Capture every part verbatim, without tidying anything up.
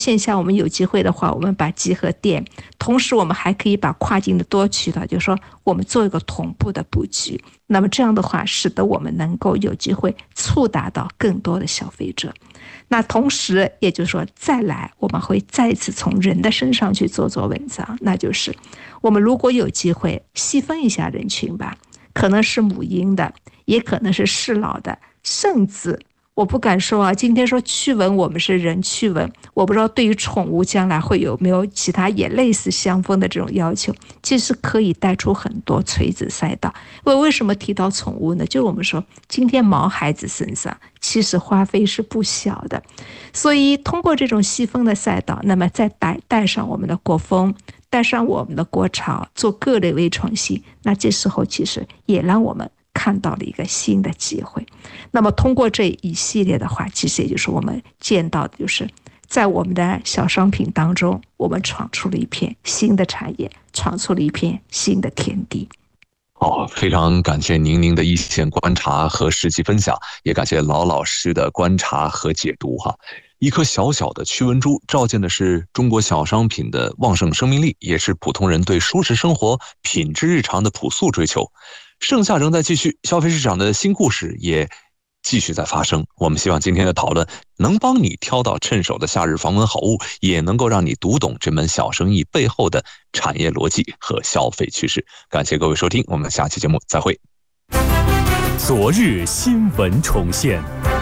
线下我们有机会的话，我们把集合店，同时我们还可以把跨境的多渠道，就是说我们做一个同步的布局。那么这样的话，使得我们能够有机会触达到更多的消费者。那同时，也就是说，再来我们会再一次从人的身上去做做文章，那就是我们如果有机会细分一下人群吧，可能是母婴的，也可能是适老的，甚至我不敢说啊，今天说驱蚊，我们是人驱蚊，我不知道对于宠物将来会有没有其他也类似相逢的这种要求，其实可以带出很多垂直赛道。因为为什么提到宠物呢？就我们说今天毛孩子身上其实花费是不小的，所以通过这种细分的赛道，那么再带带上我们的国风，带上我们的国潮，做各类微创新，那这时候其实也让我们看到了一个新的机会。那么通过这一系列的话，其实也就是我们见到的，就是在我们的小商品当中，我们闯出了一片新的产业，闯出了一片新的天地。 哦，非常感谢您您的一线观察和实际分享，也感谢老老师的观察和解读哈。一颗小小的驱蚊珠，照见的是中国小商品的旺盛生命力，也是普通人对舒适生活、品质日常的朴素追求。盛夏仍在继续，消费市场的新故事也继续在发生。我们希望今天的讨论能帮你挑到趁手的夏日防蚊好物，也能够让你读懂这门小生意背后的产业逻辑和消费趋势。感谢各位收听，我们下期节目再会。 昨日新闻重现。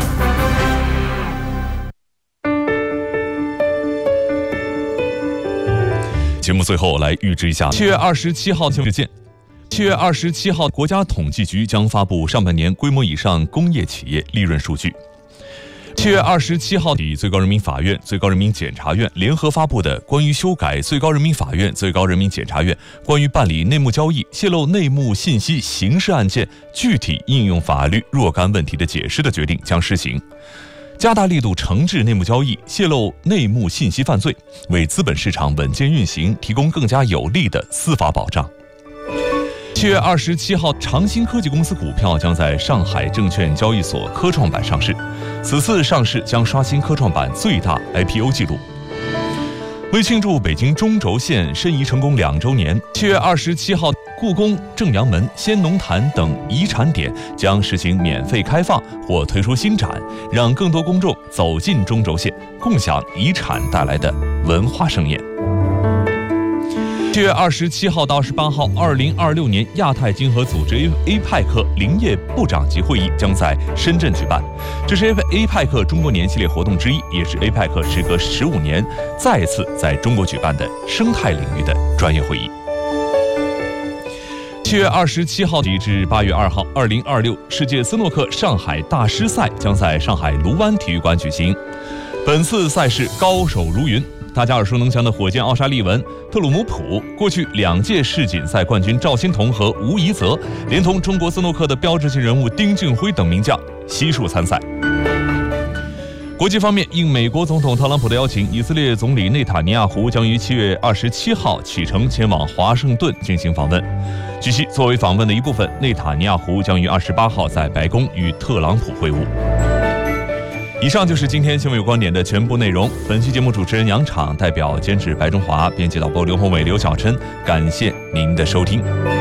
节目最后来预知一下七月二十七号事件。七月二十七号，国家统计局将发布上半年规模以上工业企业利润数据。七月二十七号起，最高人民法院、最高人民检察院联合发布的关于修改最高人民法院、最高人民检察院关于办理内幕交易、泄露内幕信息刑事案件具体应用法律若干问题的解释的决定将施行，加大力度惩治内幕交易、泄露内幕信息犯罪，为资本市场稳健运行提供更加有力的司法保障。七月二十七号，长兴科技公司股票将在上海证券交易所科创板上市，此次上市将刷新科创板最大 I P O 纪录。为庆祝北京中轴线申遗成功两周年，七月二十七号，故宫、正阳门、先农坛等遗产点将实行免费开放或推出新展，让更多公众走进中轴线，共享遗产带来的文化盛宴。七月二十七号到二十八号，二零二六年亚太经合组织 A P E C 林业部长级会议将在深圳举办，这是 A P E C 中国年系列活动之一，也是 A P E C 时隔十五年再次在中国举办的生态领域的专业会议。七月二十七号起至八月二号，二零二六世界斯诺克上海大师赛将在上海卢湾体育馆举行。本次赛事高手如云，大家耳熟能详的火箭奥沙利文、特鲁姆普，过去两届世锦赛冠军赵欣彤和吴怡泽，连同中国斯诺克的标志性人物丁俊晖等名将悉数参赛。国际方面，应美国总统特朗普的邀请，以色列总理内塔尼亚胡将于七月二十七号启程前往华盛顿进行访问。据悉，作为访问的一部分，内塔尼亚胡将于二十八号在白宫与特朗普会晤。以上就是今天新闻有观点的全部内容。本期节目主持人杨昶，代表监制白中华，编辑导播刘宏伟、刘小琛，感谢您的收听。